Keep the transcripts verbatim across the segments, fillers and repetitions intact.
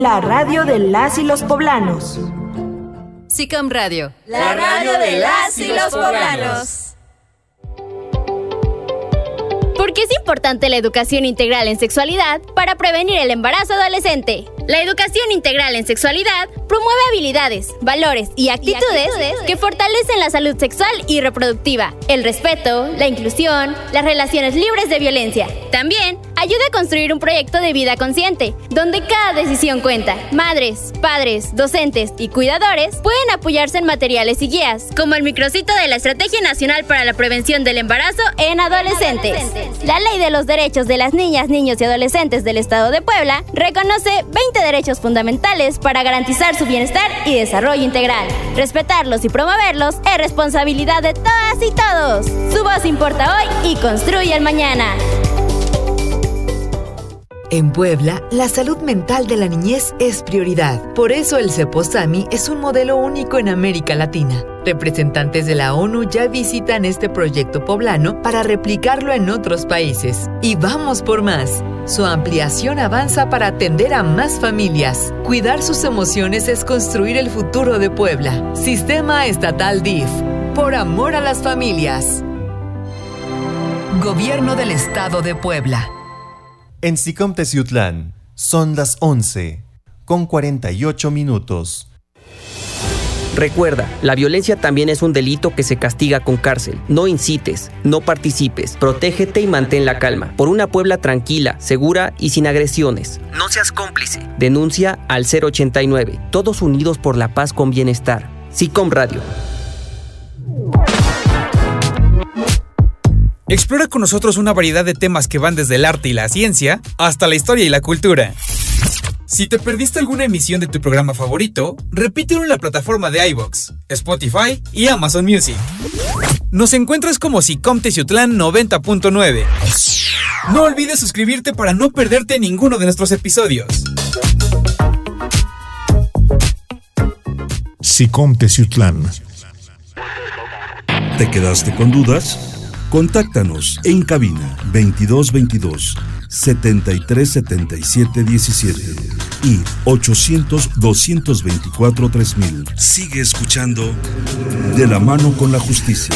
La radio de las y los poblanos. SICOM Radio. La radio de las y los poblanos. ¿Por qué es importante la educación integral en sexualidad para prevenir el embarazo adolescente? La educación integral en sexualidad promueve habilidades, valores y actitudes, y actitudes que fortalecen la salud sexual y reproductiva, el respeto, la inclusión, las relaciones libres de violencia. También ayuda a construir un proyecto de vida consciente, donde cada decisión cuenta. Madres, padres, docentes y cuidadores pueden apoyarse en materiales y guías, como el micrositio de la Estrategia Nacional para la Prevención del Embarazo en Adolescentes. La Ley de los Derechos de las Niñas, Niños y Adolescentes del Estado de Puebla reconoce veinte derechos fundamentales para garantizar su bienestar y desarrollo integral. Respetarlos y promoverlos es responsabilidad de todas y todos. Su voz importa hoy y construye el mañana. En Puebla, la salud mental de la niñez es prioridad. Por eso el CEPOSAMI es un modelo único en América Latina. Representantes de la ONU ya visitan este proyecto poblano para replicarlo en otros países. Y vamos por más. Su ampliación avanza para atender a más familias. Cuidar sus emociones es construir el futuro de Puebla. Sistema Estatal D I F. Por amor a las familias. Gobierno del Estado de Puebla. En SICOM Teciutlán son las once con cuarenta y ocho minutos. Recuerda, la violencia también es un delito que se castiga con cárcel. No incites, no participes, protégete y mantén la calma. Por una Puebla tranquila, segura y sin agresiones. No seas cómplice. Denuncia al cero ochenta y nueve. Todos unidos por la paz con bienestar. SICOM Radio. Explora con nosotros una variedad de temas que van desde el arte y la ciencia hasta la historia y la cultura. Si te perdiste alguna emisión de tu programa favorito, repítelo en la plataforma de iVoox, Spotify y Amazon Music. Nos encuentras como SICOM Teciutlán noventa punto nueve. No olvides suscribirte para no perderte ninguno de nuestros episodios. SICOM Teciutlán. ¿Te quedaste con dudas? Contáctanos en cabina veintidós veintidós, setenta y tres setenta y siete diecisiete y ochocientos, doscientos veinticuatro, tres mil. Sigue escuchando De la mano con la justicia.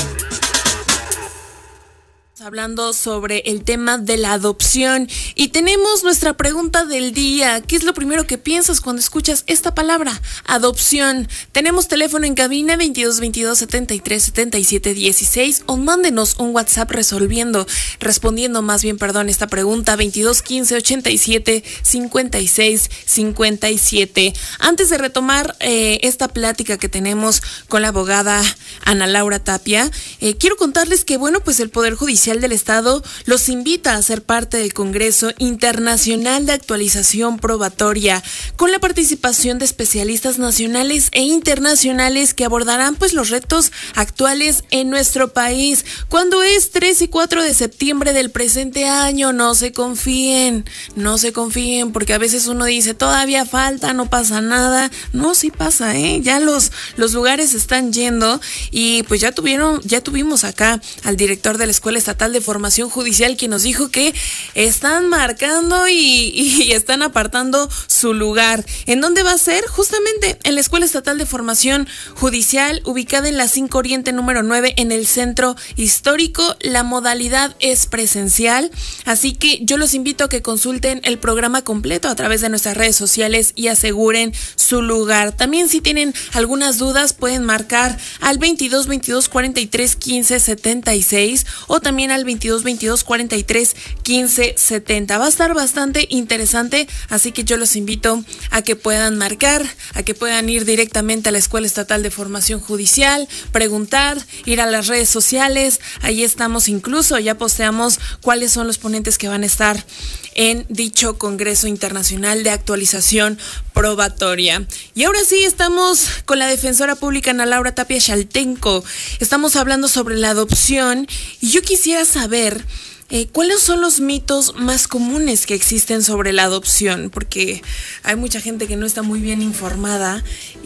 Hablando sobre el tema de la adopción y tenemos nuestra pregunta del día. ¿Qué es lo primero que piensas cuando escuchas esta palabra? Adopción. Tenemos teléfono en cabina veintidós veintidós, setenta y tres setenta y siete dieciséis o mándenos un WhatsApp resolviendo, respondiendo más bien, perdón, esta pregunta veintidós quince ochenta y siete cincuenta y seis cincuenta y siete. Antes de retomar eh, esta plática que tenemos con la abogada Ana Laura Tapia, eh, quiero contarles que bueno, pues el Poder Judicial del Estado los invita a ser parte del Congreso Internacional de Actualización Probatoria, con la participación de especialistas nacionales e internacionales que abordarán pues los retos actuales en nuestro país. ¿Cuándo es? tres y cuatro de septiembre del presente año. No se confíen, no se confíen, porque a veces uno dice, todavía falta, no pasa nada. No, sí pasa, ¿eh? Ya los, los lugares están yendo y pues ya tuvieron, ya tuvimos acá al director de la Escuela Estatal de Formación Judicial, quien nos dijo que están marcando y, y están apartando su lugar. ¿En dónde va a ser? Justamente en la Escuela Estatal de Formación Judicial, ubicada en la cinco Oriente número nueve, en el Centro Histórico. La modalidad es presencial, así que yo los invito a que consulten el programa completo a través de nuestras redes sociales y aseguren su lugar. También, si tienen algunas dudas, pueden marcar al veintidós veintidós cuarenta y tres quince setenta y seis o también al veintidós veintidós cuarenta y tres quince setenta. Va a estar bastante interesante, así que yo los invito a que puedan marcar, a que puedan ir directamente a la Escuela Estatal de Formación Judicial, preguntar, ir a las redes sociales. Ahí estamos, incluso ya posteamos cuáles son los ponentes que van a estar en dicho Congreso Internacional de Actualización Probatoria. Y ahora sí, estamos con la defensora pública Ana Laura Tapia Xaltenco. Estamos hablando sobre la adopción y yo quisiera saber eh, cuáles son los mitos más comunes que existen sobre la adopción, porque hay mucha gente que no está muy bien informada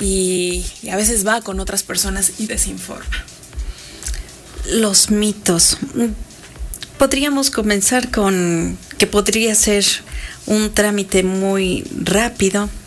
y, y a veces va con otras personas y desinforma. Los mitos. Podríamos comenzar con que podría ser un trámite muy rápido,